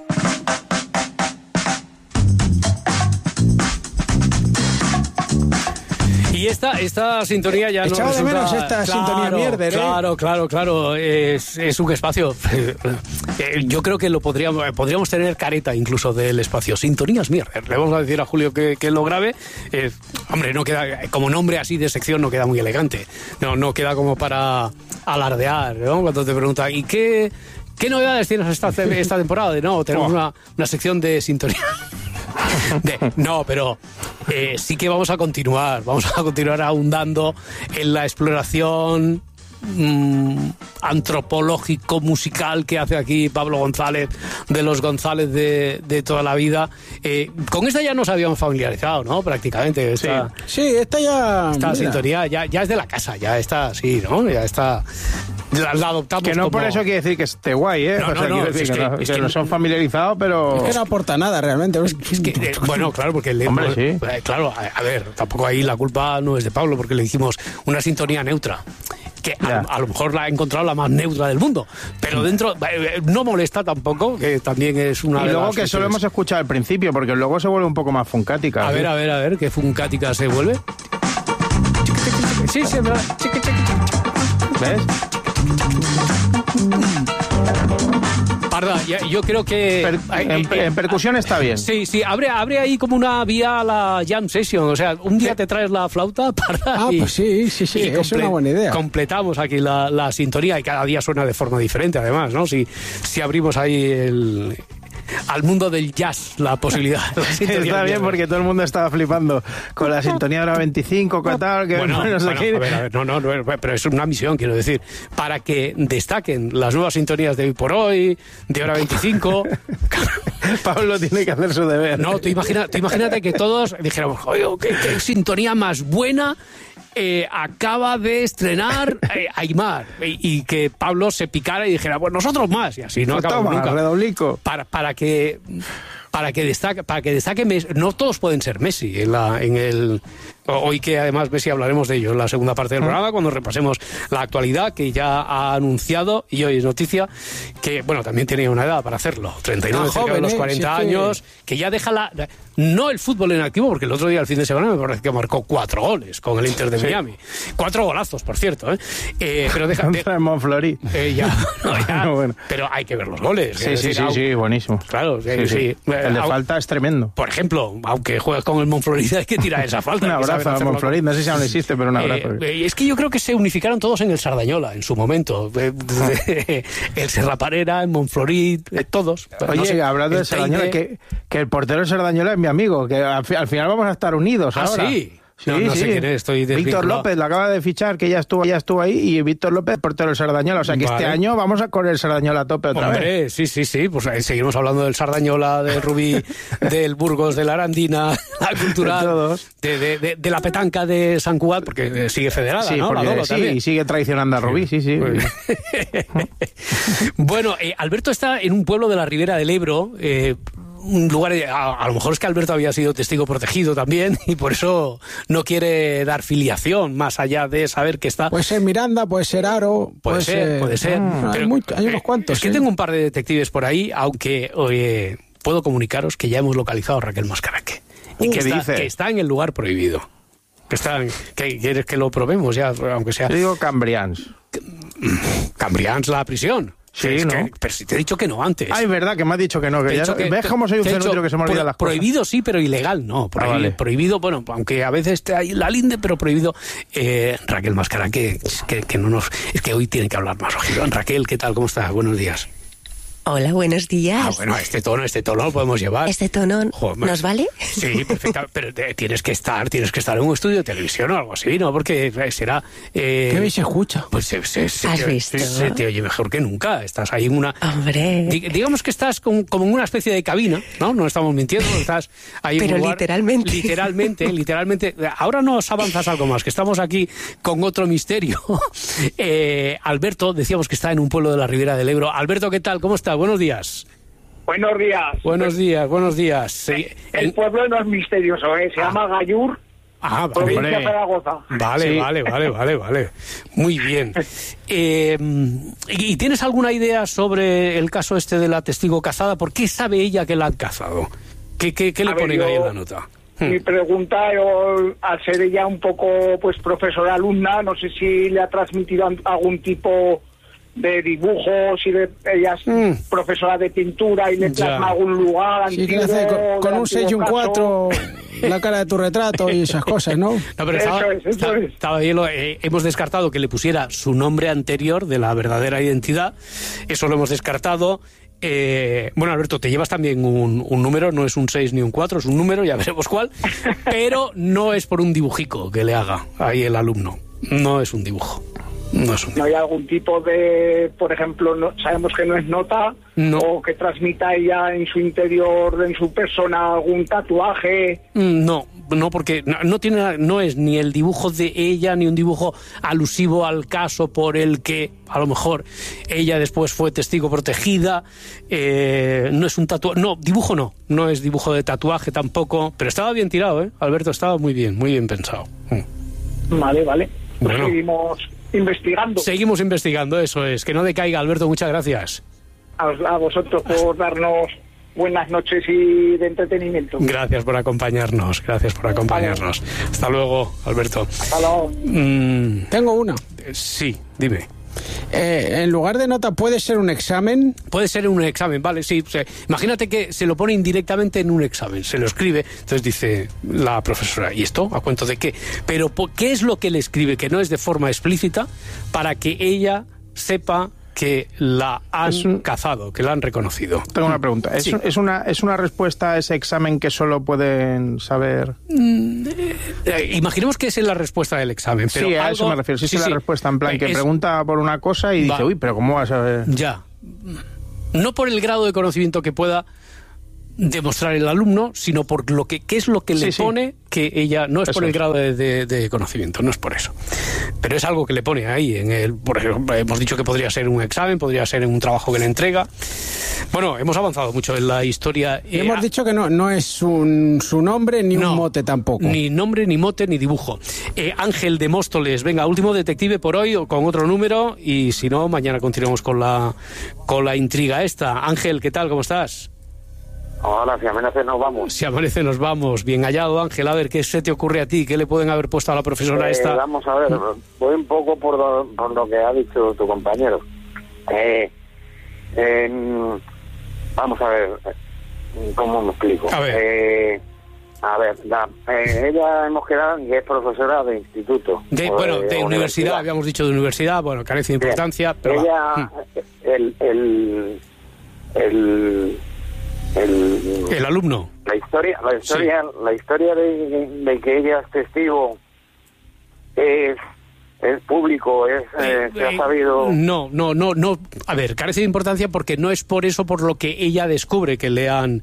Y esta, esta sintonía ya no Echaba de resulta... menos esta sintonía mierder, ¿eh? Claro, claro, claro. Es, es un espacio. Eh, Yo creo que lo podríamos podríamos tener careta incluso del espacio. Sintonías mierder. Le vamos a decir a Julio que, que lo grabe. Eh, hombre, no queda como nombre así de sección, no queda muy elegante. No, no queda como para alardear, ¿no? Cuando te preguntan, ¿y qué, qué novedades tienes esta, esta temporada? De, no, tenemos una, una sección de sintonía. De, no, pero eh, sí que vamos a continuar, vamos a continuar ahondando en la exploración mmm, antropológico-musical que hace aquí Pablo González, de los González de, de toda la vida. Eh, con esta ya nos habíamos familiarizado, ¿no? Prácticamente. Esta, Sí, esta ya... esta mira. sintonía ya, ya es de la casa, ya está así, ¿no? Ya está... la, la adoptamos. Que no como... por eso quiere decir que esté guay, ¿eh? No, o sea, no, no, decir es que, que, no, es que que no son familiarizados, pero... Es que no aporta nada realmente. Es, es que, eh, bueno, claro, porque... Le, Hombre, sí. eh, claro, a, a ver, tampoco ahí la culpa no es de Pablo, porque le hicimos una sintonía neutra. Que a, a lo mejor la ha encontrado la más neutra del mundo, pero dentro eh, no molesta tampoco, que también es una y de luego las que cuestiones. solo hemos escuchado al principio, porque luego se vuelve un poco más funcática. A ¿sí? ver, a ver, a ver, ¿qué funcática se vuelve? Sí, sí, ¿verdad? ¿Ves? Parda, ya, yo creo que... Per, en, eh, eh, en percusión está bien. Sí, sí, abre, abre ahí como una vía a la jam session, o sea, un día sí. te traes la flauta, Parda, Ah, y, pues sí, sí, sí, es una buena idea. Completamos aquí la, la sintonía y cada día suena de forma diferente, además, ¿no? Si, si abrimos ahí el... al mundo del jazz, la posibilidad. La está bien porque todo el mundo estaba flipando con la sintonía de la veinticinco, ¿qué tal? Que bueno, no sé bueno, qué. A ver, a ver, no, no, no, pero es una misión, quiero decir, para que destaquen las nuevas sintonías de hoy por hoy, de hora veinticinco. Pablo tiene que hacer su deber. No, tú, imagina, tú imagínate que todos dijéramos, oye, qué, qué sintonía más buena. Eh, acaba de estrenar eh, Aymar y, y que Pablo se picara y dijera, pues nosotros más, y así no pues acabamos toma, nunca. Redoblico. Para, para que para que destaque, para que destaque Messi. No todos pueden ser Messi en la en el hoy, que además Messi hablaremos de ello en la segunda parte del ¿Mm? programa, cuando repasemos la actualidad, que ya ha anunciado, y hoy es noticia, que bueno, también tenía una edad para hacerlo, treinta y nueve, cerca de los cuarenta sí, años, que ya deja la no el fútbol en activo, porque el otro día, el fin de semana, me parece que marcó cuatro goles con el Inter de sí. Miami. Cuatro golazos, por cierto, ¿eh? eh pero deja... Contra el Monflori. Eh, ya, no, ya, bueno. Pero hay que ver los goles. Sí, sí, decir, sí, sí, buenísimo. Claro, sí, sí. sí. El de falta es tremendo. Por ejemplo, aunque juegas con el Monflorida, hay que tirar esa falta. Un abrazo al Monflorida, no sé si aún existe, pero un abrazo. Eh, es que yo creo que se unificaron todos en el Sardañola, en su momento. El Serraparera, el Monflorid, todos. Oye, no sé, hablando de Sardañola, que, que el portero de Sardañola es mi amigo, que al, al final vamos a estar unidos ¿Ah, ahora. sí? Sí, no, no sí. sé quién es, estoy Víctor López lo acaba de fichar, que ya estuvo, ya estuvo ahí, y Víctor López, portero del Sardañola. O sea que vale. Este año vamos a correr el Sardañola a tope otra Hombre, vez. sí, sí, sí. Pues eh, seguimos hablando del Sardañola, del Rubí, del Burgos, de la Arandina, la cultural, de, de, de, de la petanca de San Cugat, porque sigue federada, sí, ¿no? Porque, la Dolo sí, también. y sigue traicionando a Rubí, sí, sí. sí. Bueno, eh, Alberto está en un pueblo de la Ribera del Ebro, eh, un lugar, a, a lo mejor es que Alberto había sido testigo protegido también y por eso no quiere dar filiación más allá de saber que está... Puede ser Miranda, puede ser Aro... Puede, puede ser, ser, puede ser. Ah, pero, hay, muy, hay unos cuantos. Es que ¿eh? tengo un par de detectives por ahí, aunque oye, puedo comunicaros que ya hemos localizado a Raquel Mascaraque. Y que, ¿Qué está, dice? que está en el lugar prohibido. Que está en, que ¿Quieres que lo probemos ya, aunque sea... Yo digo Cambrians. Cambrians, la prisión. Sí, es ¿no? Que, pero si te he dicho que no antes. Ah, es verdad que me has dicho que no. Que ya, que, ¿ves cómo soy un cenutrio que se me olvidan las cosas? Prohibido sí, pero ilegal no. Prohibido, ah, vale. prohibido, bueno, aunque a veces esté ahí la linde, pero prohibido. Eh, Raquel Mascara, que, que, que no nos... Es que hoy tiene que hablar más ojito. Raquel, ¿qué tal? ¿Cómo estás? Buenos días. Hola, buenos días. Ah, bueno, este tono, este tono lo podemos llevar. ¿Este tono Joder, ¿nos vale? Sí, perfecto, pero te, tienes que estar, tienes que estar en un estudio de televisión o algo así, ¿no? Porque será... Eh, ¿Qué bien se escucha? Pues se, se, se, ¿Has te, visto? Se, se te oye mejor que nunca. Estás ahí en una... Hombre... Di, digamos que estás con, como en una especie de cabina, ¿no? No estamos mintiendo, estás ahí pero en un lugar, literalmente. Literalmente, literalmente. Ahora nos avanzas algo más, que estamos aquí con otro misterio. eh, Alberto, decíamos que está en un pueblo de la Ribera del Ebro. Alberto, ¿qué tal? ¿Cómo estás? Buenos días. Buenos días. Buenos días, buenos días. Sí. El pueblo no es misterioso, ¿eh? Se ah. llama Gallur, ah, provincia vale. de Zaragoza. Vale, sí. vale, vale, vale, vale. Muy bien. Eh, ¿Y tienes alguna idea sobre el caso este de la testigo cazada? ¿Por qué sabe ella que la han cazado? ¿Qué, qué, qué le ver, ponen yo, ahí en la nota? Mi pregunta, yo, al ser ella un poco pues profesora alumna, no sé si le ha transmitido algún tipo de dibujos, y de ella es mm. profesora de pintura y le plasma algún lugar sí, antiguo. Que hace con, con un seis y un cuatro caso. La cara de tu retrato y esas cosas, ¿no? No, pero estaba, eso es, eso estaba, es. estaba bien, lo, eh, hemos descartado que le pusiera su nombre anterior de la verdadera identidad. Eso lo hemos descartado. Eh, bueno, Alberto, te llevas también un, un número, no es un seis ni un cuatro, es un número, ya veremos cuál, pero no es por un dibujico que le haga ahí el alumno. No es un dibujo. No, es un... ¿No hay algún tipo de, por ejemplo, no, sabemos que no es nota, no. o que transmita ella en su interior, en su persona, algún tatuaje? No, no, porque no, no tiene, no es ni el dibujo de ella, ni un dibujo alusivo al caso por el que a lo mejor ella después fue testigo protegida. Eh, no es un tatuaje, no, dibujo no, no es dibujo de tatuaje tampoco, pero estaba bien tirado, ¿eh? Alberto, estaba muy bien, muy bien pensado. Mm. Vale, vale. Pues bueno. Seguimos investigando. Seguimos investigando, eso es. Que no decaiga, Alberto, muchas gracias. A, a vosotros por darnos buenas noches y de entretenimiento. Gracias por acompañarnos, gracias por acompañarnos. Hasta luego, Alberto. Hasta luego. Mm, Tengo una. sí, dime. Eh, en lugar de nota, ¿puede ser un examen? Puede ser un examen, vale, sí. O sea, imagínate que se lo pone indirectamente en un examen, se lo escribe, entonces dice la profesora, ¿y esto? ¿A cuento de qué? Pero ¿qué es lo que le escribe? Que no es de forma explícita, para que ella sepa que la han un... cazado, que la han reconocido. Tengo una pregunta. ¿Es, sí. ¿es, una, ¿Es una respuesta a ese examen que solo pueden saber? Mm, eh, imaginemos que esa es la respuesta del examen. Pero sí, a algo... eso me refiero. Sí, sí, sí, sí. La respuesta, en plan, que es... pregunta por una cosa y Va. dice, uy, pero ¿cómo vas a ver? Ya. No por el grado de conocimiento que pueda demostrar el alumno, sino por lo que qué es lo que le sí, pone sí. que ella no es eso por el grado de, de, de conocimiento, no es por eso, pero es algo que le pone ahí en el, por ejemplo, hemos dicho que podría ser un examen, podría ser un trabajo que le entrega. Bueno, hemos avanzado mucho en la historia. Y hemos eh, dicho que no, no es un, su nombre ni no, un mote tampoco. Ni nombre, ni mote, ni dibujo. Eh, Ángel de Móstoles, venga, último detective por hoy o con otro número, y si no, mañana continuamos con la, con la intriga esta. Ángel, ¿qué tal? ¿Cómo estás? Hola, si amanece nos vamos. Si amanece nos vamos. Bien hallado, Ángel. A ver, ¿qué se te ocurre a ti? ¿Qué le pueden haber puesto a la profesora eh, esta? Vamos a ver, voy un poco por lo, por lo que ha dicho tu compañero. Eh, eh, vamos a ver, ¿cómo me explico? A ver. Eh, a ver, la, eh, ella hemos quedado que es profesora de instituto. De, bueno, de, de universidad, universidad, habíamos dicho de universidad, bueno, carece de importancia, Bien. pero ella, va. el... el, el El, el alumno. La historia, la historia, sí. la historia de, de que ella es testigo es, es público, es eh, se ha sabido. No, no, no, no. A ver, carece de importancia porque no es por eso por lo que ella descubre que le han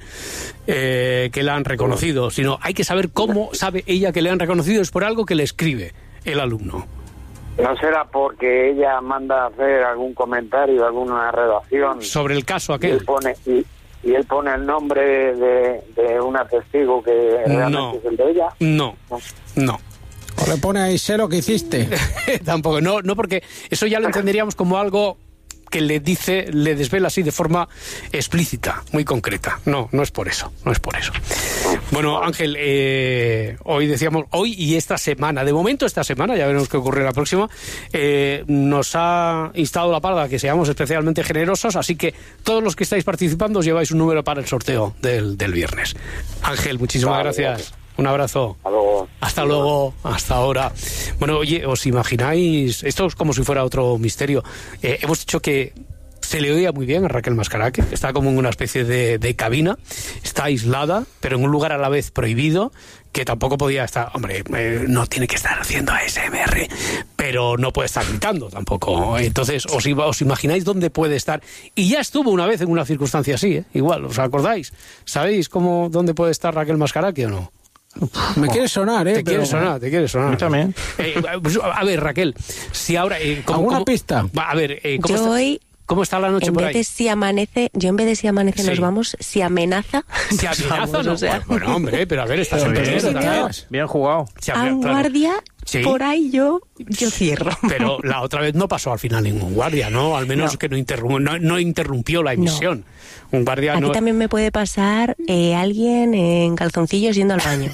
eh, que la han reconocido, sino hay que saber cómo sabe ella que le han reconocido, es por algo que le escribe el alumno. ¿No será porque ella manda a hacer algún comentario, alguna redacción sobre el caso aquel? Y él pone, y, y él pone el nombre de, de una testigo que realmente no, es el de ella. No, no. O le pone ahí, sé lo que hiciste. Tampoco, no, no, porque eso ya lo entenderíamos como algo que le dice, le desvela así de forma explícita, muy concreta. No, no es por eso, no es por eso. Bueno, Ángel, eh, hoy decíamos, hoy y esta semana, de momento esta semana, ya veremos qué ocurre la próxima, eh, nos ha instado la parda que seamos especialmente generosos, así que todos los que estáis participando os lleváis un número para el sorteo del, del viernes. Ángel, muchísimas vale, gracias. Vale. Un abrazo. Hasta luego. Hasta luego, hasta ahora. Bueno, oye, ¿os imagináis? Esto es como si fuera otro misterio. Eh, hemos dicho que se le oía muy bien a Raquel Mascaraque. Está como en una especie de, de cabina. Está aislada, pero en un lugar a la vez prohibido, que tampoco podía estar... Hombre, eh, no tiene que estar haciendo A S M R, pero no puede estar gritando tampoco. Entonces, ¿os, os imagináis dónde puede estar? Y ya estuvo una vez en una circunstancia así, ¿eh? Igual, ¿os acordáis? ¿Sabéis cómo, dónde puede estar Raquel Mascaraque o no? Me quiere sonar, ¿eh? Te quiere sonar, te quiere sonar. Yo también. Eh, a ver, Raquel, si ahora... Eh, ¿cómo, ¿Alguna cómo, pista? A ver, eh, ¿cómo, yo está, hoy, ¿cómo está la noche en por vez ahí? De si amanece, yo en vez de si amanece sí. nos vamos, si amenaza... Si amenaza, vamos, no. O sea. Bueno, hombre, pero a ver, estás en bien, bien, bien jugado. Si a un claro. guardia... Sí. Por ahí yo yo cierro. Pero la otra vez no pasó al final ningún guardia, ¿no? Al menos no. que no, interrump, no, no interrumpió la emisión. No. Un guardia Aquí no... también me puede pasar eh, alguien en calzoncillos yendo al baño.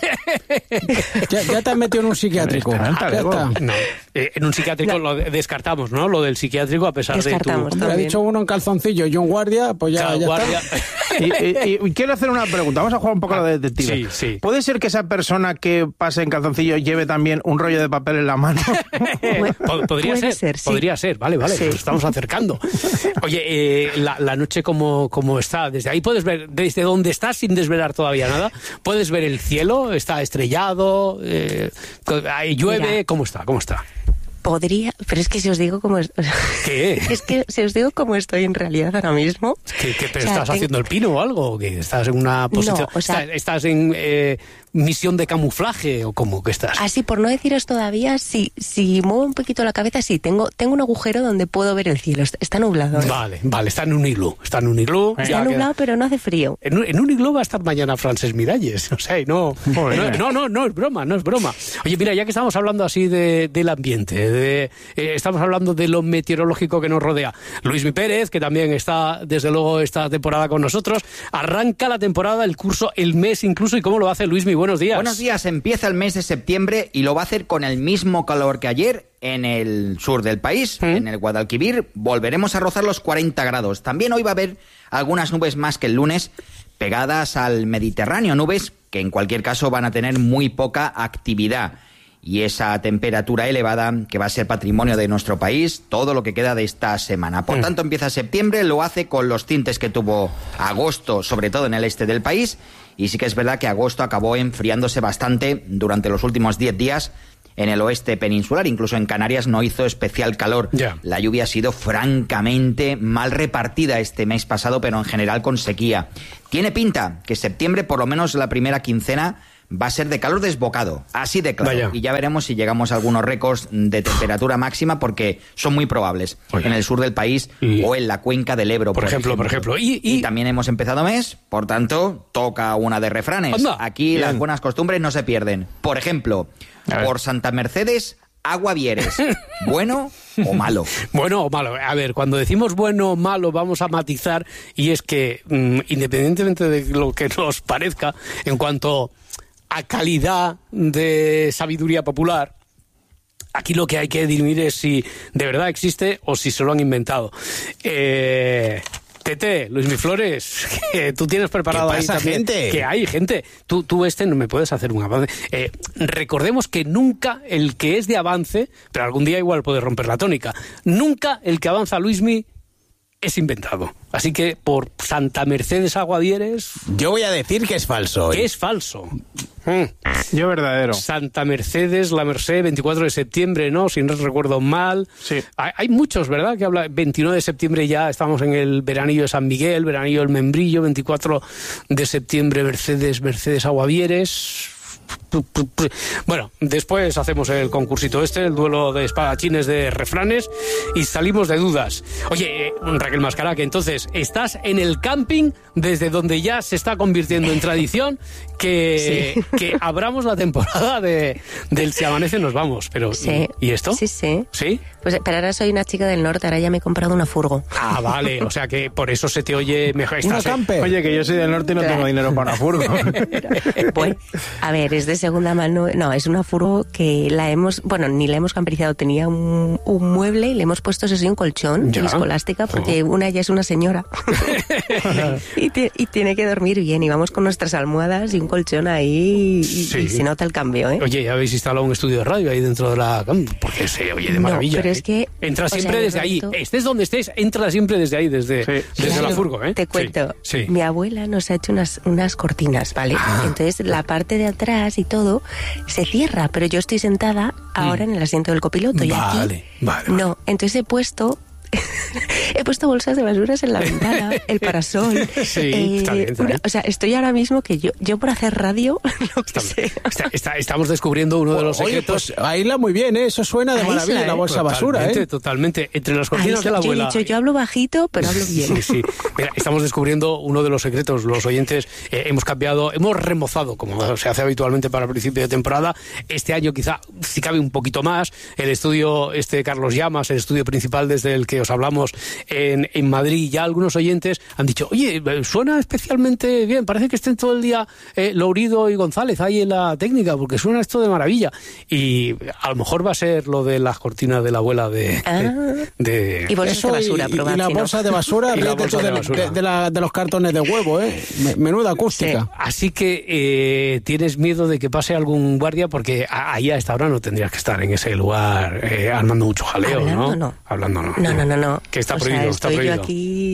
ya, ya te has metido en un psiquiátrico. Ah, ya está. No. Eh, en un psiquiátrico no. Lo descartamos, ¿no? Lo del psiquiátrico a pesar descartamos, de tu... Ha dicho uno en calzoncillo y un guardia, pues ya, ya guardia. está. y, y, y quiero hacer una pregunta. Vamos a jugar un poco a la detective. Sí, sí. ¿Puede ser que esa persona que pase en calzoncillo lleve también un rollo de papel en la mano? Podría ser, ser sí. podría ser, vale, vale, sí. Nos estamos acercando. Oye, eh, la, la noche como, como está, desde ahí puedes ver, desde donde estás sin desvelar todavía nada, puedes ver el cielo, está estrellado, eh, llueve, Mira, ¿cómo está? ¿Cómo está? Podría, pero es que si os digo cómo es, ¿Qué? Es que si os digo cómo estoy en realidad ahora mismo. ¿Qué, qué, pero o sea, estás tengo... haciendo el pino o algo? ¿O qué? ¿Estás en una posición? No, o sea, ¿Estás, estás en eh, misión de camuflaje o cómo que estás? Así, por no deciros todavía, si, si muevo un poquito la cabeza, sí, tengo, tengo un agujero donde puedo ver el cielo. Está, está nublado. ¿eh? Vale, vale, está en un iglú. Está en un iglú. Está nublado, pero no hace frío. En un, en un iglú va a estar mañana Francesc Miralles. O sea, no, no, no, no, no es broma, no es broma. Oye, mira, ya que estamos hablando así de, del ambiente, de, eh, estamos hablando de lo meteorológico que nos rodea. Luismi Pérez, que también está, desde luego, esta temporada con nosotros. Arranca la temporada, el curso, el mes incluso. ¿Y cómo lo hace Luismi? Buenos días. Buenos días. Empieza el mes de septiembre y lo va a hacer con el mismo calor que ayer en el sur del país, ¿Mm? en el Guadalquivir. Volveremos a rozar los cuarenta grados. También hoy va a haber algunas nubes más que el lunes pegadas al Mediterráneo. Nubes que en cualquier caso van a tener muy poca actividad. Y esa temperatura elevada que va a ser patrimonio de nuestro país todo lo que queda de esta semana. Por tanto, empieza septiembre, lo hace con los tintes que tuvo agosto, sobre todo en el este del país. Y sí que es verdad que agosto acabó enfriándose bastante durante los últimos diez días en el oeste peninsular. Incluso en Canarias no hizo especial calor. Yeah. La lluvia ha sido francamente mal repartida este mes pasado, pero en general con sequía. Tiene pinta que septiembre, por lo menos la primera quincena, va a ser de calor desbocado, así de claro. Vaya. Y ya veremos si llegamos a algunos récords de temperatura máxima, porque son muy probables. Oye. En el sur del país y... o en la cuenca del Ebro, por, por ejemplo, ejemplo. Por ejemplo. Y, y... y también hemos empezado mes, por tanto, toca una de refranes. Anda. Aquí Bien. Las buenas costumbres no se pierden. Por ejemplo, por Santa Mercedes, agua vieres. ¿Bueno o malo? Bueno o malo. A ver, cuando decimos bueno o malo vamos a matizar, y es que mmm, independientemente de lo que nos parezca en cuanto a calidad de sabiduría popular, aquí lo que hay que dirimir es si de verdad existe o si se lo han inventado. Eh... Tete, Luismi Flores, que tú tienes preparado ahí también. Gente? Que hay gente. Tú, tú este no me puedes hacer un avance. Eh, recordemos que nunca el que es de avance, pero algún día igual puede romper la tónica, nunca el que avanza Luismi es inventado. Así que por Santa Mercedes Aguadieres... Yo voy a decir que es falso. Que es falso. Mm. Yo verdadero. Santa Mercedes, la Merced, veinticuatro de septiembre, ¿no? Si no recuerdo mal. Sí. Hay, hay muchos, ¿verdad? Que habla veintinueve de septiembre ya estamos en el veranillo de San Miguel, veranillo del Membrillo, veinticuatro de septiembre Mercedes, Mercedes Aguadieres... Bueno, después hacemos el concursito este, el duelo de espadachines de refranes, y salimos de dudas. Oye, eh, Raquel Mascará, que entonces estás en el camping desde donde ya se está convirtiendo en tradición que, sí. que abramos la temporada de, del Si Amanece Nos Vamos. Pero, sí. ¿y, ¿y esto? Sí, sí. ¿Sí? Pues, pero ahora soy una chica del norte, ahora ya me he comprado una furgo. Ah, vale, o sea que por eso se te oye mejor. Estás, ¿Una camper? Oye, que yo soy del norte y no tengo dinero para una furgo. Bueno, a ver, es de segunda mano. No, es una furgo que la hemos, bueno, ni la hemos camperizado, tenía un, un mueble y le hemos puesto, eso sí, un colchón y escolástica, porque oh. una ya es una señora y, te, y tiene que dormir bien, y vamos con nuestras almohadas y un colchón ahí y, sí. y se nota el cambio, ¿eh? Oye, ¿ya habéis instalado un estudio de radio ahí dentro de la... porque se oye de maravilla? No, pero es que... ¿eh? Entra siempre sea, desde ahí, estés donde estés, entra siempre desde ahí, desde, sí. desde claro, la furgo, ¿eh? Te cuento, sí, sí. mi abuela nos ha hecho unas, unas cortinas, ¿vale? Ah. Entonces la parte de atrás y todo se cierra, pero yo estoy sentada ahora mm. en el asiento del copiloto y vale, aquí vale, no, vale. entonces he puesto he puesto bolsas de basuras en la ventana, el parasol. Sí, eh, está bien, está bien. Una, o sea, estoy ahora mismo que yo, yo por hacer radio, lo que estamos, sea. Está, está, estamos descubriendo uno de los Oye, secretos. Pues aísla muy bien, ¿eh? Eso suena de maravilla, aísla, ¿eh? La bolsa basura, ¿eh? Totalmente, entre las cortinas de la yo abuela. He dicho, yo hablo bajito, pero hablo bien. Sí, sí. Mira, estamos descubriendo uno de los secretos. Los oyentes eh, hemos cambiado, hemos remozado, como se hace habitualmente para el principio de temporada. Este año quizá, si cabe un poquito más, el estudio este Carlos Llamas, el estudio principal desde el que os hablamos En, en Madrid, ya algunos oyentes han dicho, oye, suena especialmente bien, parece que estén todo el día eh, Lourido y González ahí en la técnica, porque suena esto de maravilla. Y a lo mejor va a ser lo de las cortinas de la abuela de... Ah, de, de y bolsas eso, de basura, y, y la bolsa de basura, y la bolsa de, basura. De, de, la, de los cartones de huevo, ¿eh? Menuda acústica. Sí. Así que eh, tienes miedo de que pase algún guardia, porque ahí a esta hora no tendrías que estar en ese lugar eh, armando mucho jaleo, Hablando, ¿no? no. Hablando no. No, no, no, no. Que está o prohibido, sea, está estoy prohibido. Yo aquí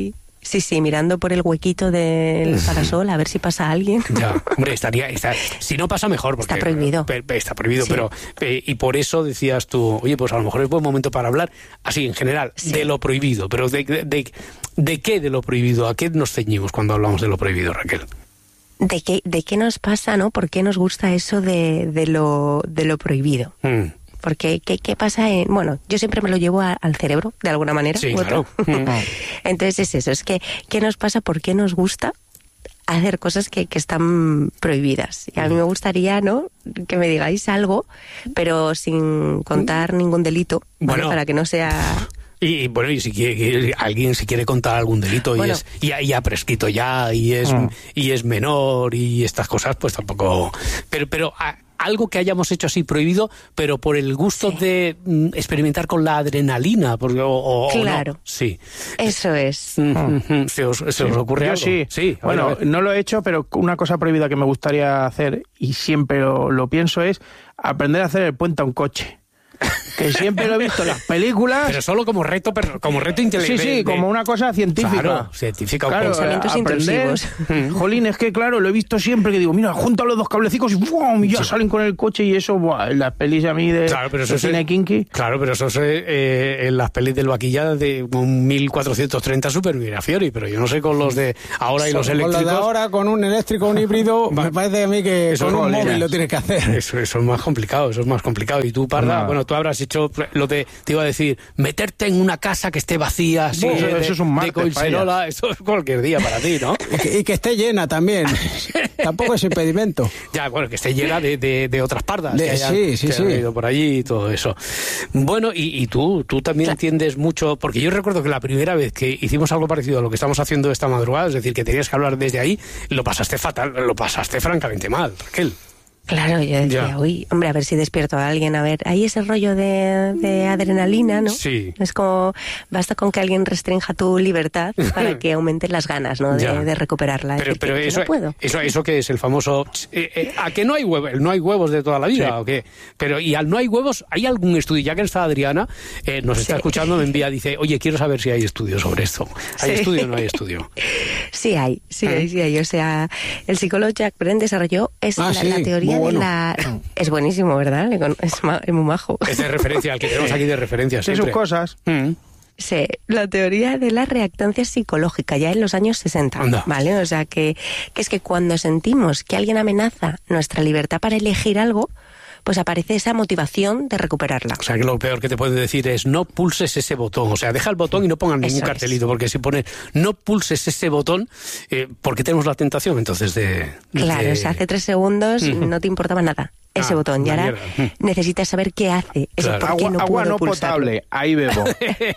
Sí, sí, mirando por el huequito del parasol a ver si pasa alguien. Ya, hombre, estaría, está, si no pasa mejor. Porque, está prohibido. Pe, pe, está prohibido, sí. pero eh, y por eso decías tú, oye, pues a lo mejor es buen momento para hablar, así en general, sí. de lo prohibido. Pero de, de, de, ¿de qué de lo prohibido? ¿A qué nos ceñimos cuando hablamos de lo prohibido, Raquel? ¿De qué, de qué nos pasa, no? ¿Por qué nos gusta eso de, de, lo, de lo prohibido? Mm. Porque, ¿qué, ¿qué pasa en...? Bueno, yo siempre me lo llevo a, al cerebro, de alguna manera. Sí, claro. Entonces es eso, es que, ¿qué nos pasa? ¿Por qué nos gusta hacer cosas que, que están prohibidas? Y a mí me gustaría, ¿no?, que me digáis algo, pero sin contar ningún delito, ¿vale? Bueno, para que no sea... Y bueno, y si quiere, alguien si quiere contar algún delito bueno. y es y, y ha prescrito ya y es mm. y es menor y estas cosas, pues tampoco... Pero, pero a, algo que hayamos hecho así prohibido, pero por el gusto sí. de mm, experimentar con la adrenalina, porque, o, o, claro. O no. Sí. Eso es. Mm-hmm. ¿Se os, se sí. os ocurre Yo algo? Sí. sí bueno, ver, ver. no lo he hecho, pero una cosa prohibida que me gustaría hacer, y siempre lo, lo pienso, es aprender a hacer el puente a un coche. Que siempre lo he visto en las películas. Pero solo como reto, como reto intelectual. Sí, sí, como una cosa científica. Claro, científica. Claro, pensamientos intrusivos. Jolín, es que claro, lo he visto siempre que digo, mira, junta los dos cablecicos y ¡bum! Y ya sí. salen con el coche y eso, buah, en las pelis a mí de, claro, pero eso de cine es, kinky. Claro, pero eso es eh, en las pelis del vaquilla de un mil cuatrocientos treinta Super Mirafiori, pero yo no sé con los de ahora y so, los eléctricos. Con los de ahora, con un eléctrico, un híbrido, me parece a mí que eso con un móvil líneas. Lo tienes que hacer. Eso, eso es más complicado, eso es más complicado. Y tú, Parda, no. bueno, tú habrás hecho lo de, te iba a decir, meterte en una casa que esté vacía, así, bueno, de, eso es un martes, de Collserola, eso es cualquier día para ti, ¿no? y, que, y que esté llena también, tampoco es impedimento. Ya, bueno, que esté llena de, de, de otras pardas, de, que hayan, sí, sí, que sí. hayan ido por allí y todo eso. Bueno, y, y tú, tú también claro. entiendes mucho, porque yo recuerdo que la primera vez que hicimos algo parecido a lo que estamos haciendo esta madrugada, es decir, que tenías que hablar desde ahí, lo pasaste fatal, lo pasaste francamente mal, Raquel. Claro, yo decía, ya. uy, hombre, a ver si despierto a alguien, a ver, hay ese rollo de, de adrenalina, ¿no? Sí. Es como, basta con que alguien restrinja tu libertad para que aumenten las ganas, ¿no?, de, de recuperarla. Pero, decir, pero que, eso, que no puedo. eso, eso que es el famoso, eh, eh, ¿a que no hay huevos? No hay huevos de toda la vida, sí. ¿O qué? Pero, y al no hay huevos, ¿hay algún estudio? Ya que está Adriana, eh, nos está sí. escuchando, me envía, dice, oye, quiero saber si hay estudios sobre esto. ¿Hay sí. estudio o no hay estudio? Sí hay, sí ¿Eh? hay, sí hay. O sea, el psicólogo Jack Brent desarrolló es ah, la, sí. la teoría bueno. de la... Es buenísimo, ¿verdad? Es, ma, es muy majo. Es de referencia, el que tenemos aquí de referencia siempre. Sí, sus cosas. Mm. Sí, la teoría de la reactancia psicológica, ya en los años sesenta, Anda. ¿Vale? O sea, que, que es que cuando sentimos que alguien amenaza nuestra libertad para elegir algo, pues aparece esa motivación de recuperarla. O sea, que lo peor que te puede decir es no pulses ese botón. O sea, deja el botón y no pongan ningún Eso cartelito, es. Porque si pones no pulses ese botón, eh, porque tenemos la tentación entonces de... Claro, de... o sea, hace tres segundos uh-huh. no te importaba nada. Ese ah, botón, y ahora uh-huh. necesitas saber qué hace. Eso claro. por qué agua no, agua no pulsarlo. potable, ahí bebo.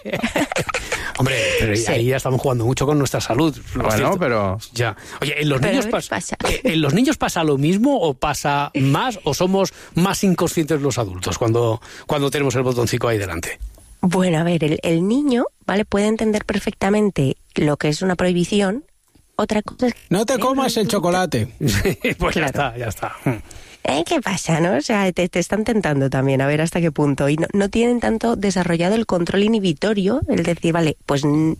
Hombre, pero sí. ahí ya estamos jugando mucho con nuestra salud. Bueno, pero... Ya. Oye, ¿en los, pero niños pas- pasa. ¿en los niños pasa lo mismo o pasa más o somos más inconscientes los adultos cuando, cuando tenemos el botoncito ahí delante? Bueno, a ver, el, el niño, ¿vale?, puede entender perfectamente lo que es una prohibición. Otra cosa es que... No te comas el chocolate. Pues claro. ya está, ya está. ¿Eh? ¿Qué pasa, no? O sea, te, te están tentando también, a ver hasta qué punto. Y no, no tienen tanto desarrollado el control inhibitorio, el decir, vale, pues